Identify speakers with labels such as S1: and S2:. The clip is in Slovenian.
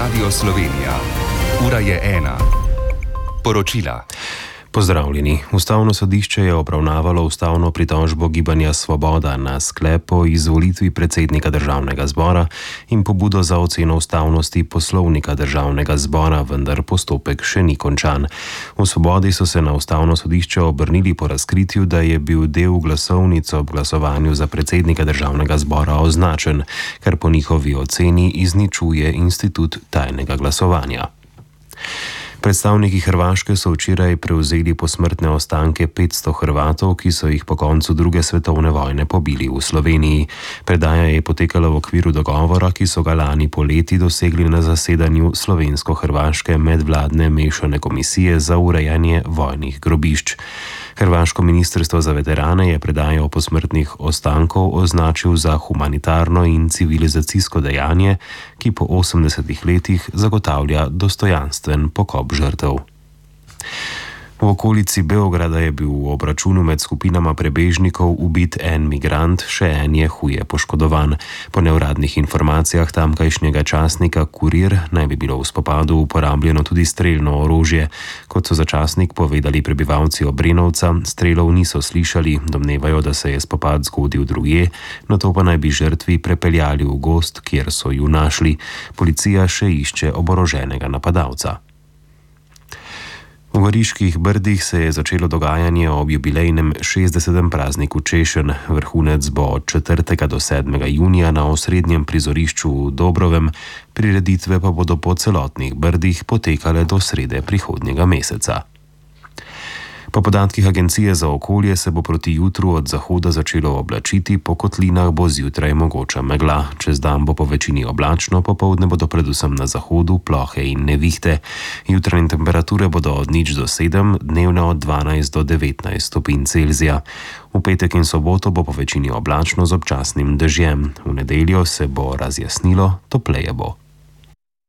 S1: Radio Slovenija. Ura je 1. Poročila.
S2: Pozdravljeni. Ustavno sodišče je obravnavalo ustavno pritožbo Gibanja Svoboda na sklep o izvolitvi predsednika Državnega zbora in pobudo za oceno ustavnosti poslovnika Državnega zbora, vendar postopek še ni končan. V Svobodi so se na ustavno sodišče obrnili po razkritju, da je bil del glasovnic ob glasovanju za predsednika Državnega zbora označen, kar po njihovi oceni izničuje institut tajnega glasovanja. Predstavniki Hrvaške so včeraj prevzeli posmrtne ostanke 500 Hrvatov, ki so jih po koncu druge svetovne vojne pobili v Sloveniji. Predaja je potekala v okviru dogovora, ki so ga lani poleti dosegli na zasedanju slovensko-hrvaške medvladne mešane komisije za urejanje vojnih grobišč. Hrvaško ministrstvo za veterane je predajo posmrtnih ostankov označil za humanitarno in civilizacijsko dejanje, ki po 80 letih zagotavlja dostojanstven pokop žrtev. V okolici Beograda je bil v obračunu med skupinama prebežnikov ubit en migrant, še en je huje poškodovan. Po neuradnih informacijah tamkajšnjega časnika Kurir naj bi bilo v spopadu uporabljeno tudi strelno orožje. Kot so za časnik povedali prebivalci Obrenovca, strelov niso slišali, domnevajo, da se je spopad zgodil drugje, nato pa naj bi žrtvi prepeljali v gozd, kjer so ju našli. Policija še išče oboroženega napadalca. V Goriških Brdih se je začelo dogajanje ob jubilejnem 60. prazniku Češenj. Vrhunec bo od 4. do 7. junija na osrednjem prizorišču v Dobrovem, prireditve pa bodo po celotnih Brdih potekale do srede prihodnjega meseca. Po podatkih Agencije za okolje se bo proti jutru od zahoda začelo oblačiti, po kotlinah bo zjutraj mogoča megla. Čez dan bo po večini oblačno, popoldne bodo predvsem na zahodu plohe in nevihte. Jutranje temperature bodo od 0 do 7, dnevne od 12 do 19 stopinj Celzija. V petek in soboto bo po večini oblačno z občasnim dežjem. V nedeljo se bo razjasnilo, topleje bo.